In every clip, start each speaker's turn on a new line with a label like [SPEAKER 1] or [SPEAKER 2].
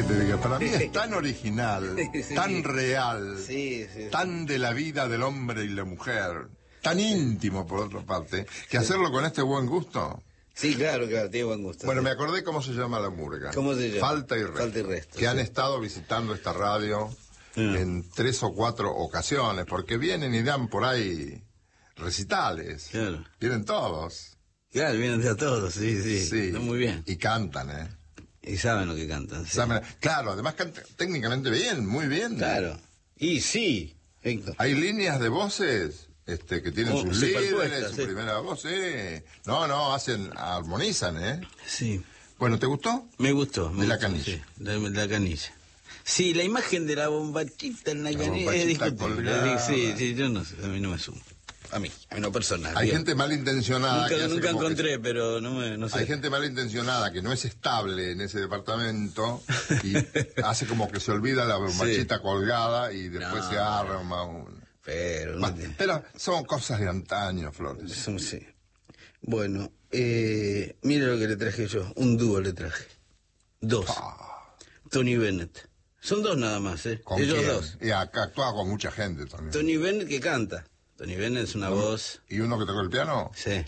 [SPEAKER 1] te diga? Para mí es tan original,
[SPEAKER 2] Sí.
[SPEAKER 1] tan real,
[SPEAKER 2] Sí, sí.
[SPEAKER 1] tan de la vida del hombre y la mujer, tan íntimo por otra parte, que hacerlo con este buen gusto.
[SPEAKER 2] Sí, claro, tiene buen gusto.
[SPEAKER 1] Bueno,
[SPEAKER 2] sí.
[SPEAKER 1] me acordé cómo se llama la murga.
[SPEAKER 2] ¿Cómo se llama?
[SPEAKER 1] Falta y Resto.
[SPEAKER 2] Falta y Resto,
[SPEAKER 1] que han
[SPEAKER 2] sí.
[SPEAKER 1] estado visitando esta radio en 3 o 4 ocasiones, porque vienen y dan por ahí recitales.
[SPEAKER 2] Claro.
[SPEAKER 1] Vienen todos.
[SPEAKER 2] Claro, vienen de a todos, sí.
[SPEAKER 1] Sí.
[SPEAKER 2] Está muy bien.
[SPEAKER 1] Y cantan, ¿eh?
[SPEAKER 2] Y saben lo que cantan. Sí.
[SPEAKER 1] Claro, además cantan técnicamente bien, muy bien.
[SPEAKER 2] Claro. Y sí, Héctor.
[SPEAKER 1] Hay líneas de voces que tienen sus líderes,
[SPEAKER 2] superpuestas,
[SPEAKER 1] su
[SPEAKER 2] sí.
[SPEAKER 1] primera voz, No, armonizan, ¿eh?
[SPEAKER 2] Sí.
[SPEAKER 1] Bueno, ¿te gustó?
[SPEAKER 2] Me gustó.
[SPEAKER 1] De la canilla.
[SPEAKER 2] Sí, de la canilla. Sí, la imagen de la bombachita en la canilla es
[SPEAKER 1] bombachita
[SPEAKER 2] discutible.
[SPEAKER 1] colgada.
[SPEAKER 2] Sí, yo no sé, a mí no me suma. A mí no personal.
[SPEAKER 1] Hay
[SPEAKER 2] bien.
[SPEAKER 1] gente malintencionada.
[SPEAKER 2] Nunca encontré, pero no sé.
[SPEAKER 1] Hay gente malintencionada que no es estable en ese departamento y hace como que se olvida la bombachita colgada y después se arma un...
[SPEAKER 2] Pero
[SPEAKER 1] son cosas de antaño, Flores.
[SPEAKER 2] Sí. Bueno, mire lo que le traje yo. Un dúo le traje. 2. Tony Bennett. Son 2 nada más, ¿eh?
[SPEAKER 1] ¿Con
[SPEAKER 2] Ellos
[SPEAKER 1] quién?
[SPEAKER 2] 2.
[SPEAKER 1] Y acá actúa con mucha gente también.
[SPEAKER 2] Tony Bennett que canta. Tony Bennett es una voz...
[SPEAKER 1] ¿Y uno que tocó el piano?
[SPEAKER 2] Sí.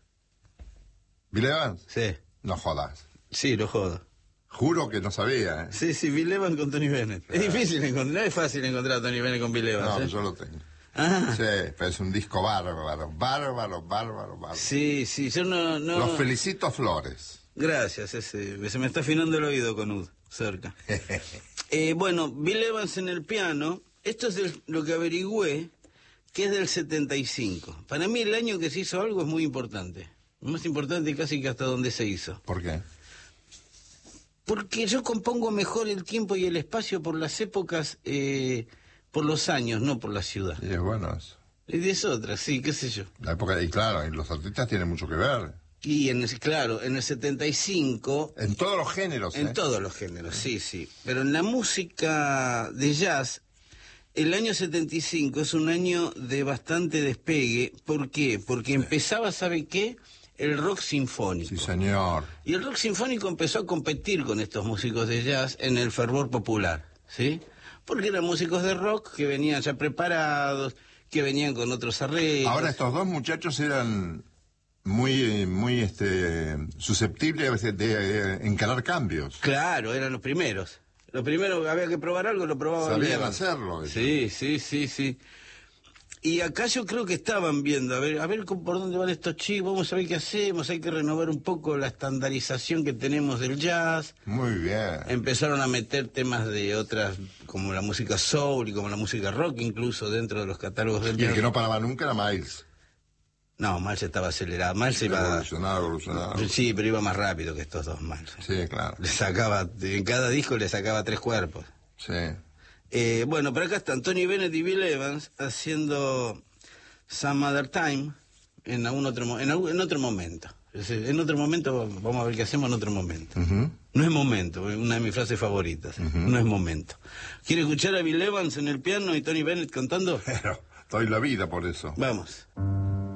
[SPEAKER 1] ¿Bill Evans?
[SPEAKER 2] Sí.
[SPEAKER 1] No jodas.
[SPEAKER 2] Sí, lo jodo.
[SPEAKER 1] Juro que no sabía, ¿eh?
[SPEAKER 2] Sí, Bill Evans con Tony Bennett. Es difícil encontrar, no es fácil encontrar a Tony Bennett con Bill Evans.
[SPEAKER 1] No, yo lo tengo.
[SPEAKER 2] Ah.
[SPEAKER 1] Sí, pero es un disco bárbaro.
[SPEAKER 2] Sí, yo no...
[SPEAKER 1] Los felicito, Flores.
[SPEAKER 2] Gracias, se me está afinando el oído con Ud, cerca. Bueno, Bill Evans en el piano, esto es lo que averigüé, que es del 75. Para mí el año que se hizo algo es muy importante. Más importante casi que hasta donde se hizo.
[SPEAKER 1] ¿Por qué?
[SPEAKER 2] Porque yo compongo mejor el tiempo y el espacio por las épocas, por los años, no por la ciudad.
[SPEAKER 1] Sí, es bueno eso.
[SPEAKER 2] Y es otra, sí, qué sé yo.
[SPEAKER 1] La época, y claro, y los artistas tienen mucho que ver.
[SPEAKER 2] Y en el 75...
[SPEAKER 1] En todos los géneros,
[SPEAKER 2] En todos los géneros, sí. Pero en la música de jazz, el año 75 es un año de bastante despegue. ¿Por qué? Porque empezaba, ¿sabe qué? El rock sinfónico.
[SPEAKER 1] Sí, señor.
[SPEAKER 2] Y el rock sinfónico empezó a competir con estos músicos de jazz en el fervor popular, ¿sí? Porque eran músicos de rock que venían ya preparados, que venían con otros arreglos.
[SPEAKER 1] Ahora estos 2 muchachos eran muy susceptibles de encarar cambios.
[SPEAKER 2] Claro, eran los primeros. Los primeros, había que probar algo, lo probaban
[SPEAKER 1] Sabían
[SPEAKER 2] bien.
[SPEAKER 1] hacerlo.
[SPEAKER 2] Sí. Y acá yo creo que estaban viendo, a ver por dónde van estos chicos, vamos a ver qué hacemos, hay que renovar un poco la estandarización que tenemos del jazz.
[SPEAKER 1] Muy bien.
[SPEAKER 2] Empezaron a meter temas de otras, como la música soul y como la música rock incluso dentro de los catálogos del
[SPEAKER 1] Y el
[SPEAKER 2] jazz.
[SPEAKER 1] que no paraba nunca era Miles.
[SPEAKER 2] No, Miles estaba acelerado, Miles iba...
[SPEAKER 1] Evolucionado.
[SPEAKER 2] Sí, pero iba más rápido que estos 2 Miles.
[SPEAKER 1] Sí, claro.
[SPEAKER 2] En cada disco le sacaba 3 cuerpos.
[SPEAKER 1] Sí.
[SPEAKER 2] Bueno, pero acá están Tony Bennett y Bill Evans haciendo Some Other Time en otro momento. En otro momento, vamos a ver qué hacemos en otro momento. No es momento, una de mis frases favoritas. No es momento. ¿Quiere escuchar a Bill Evans en el piano y Tony Bennett cantando?
[SPEAKER 1] Pero doy la vida por eso.
[SPEAKER 2] Vamos.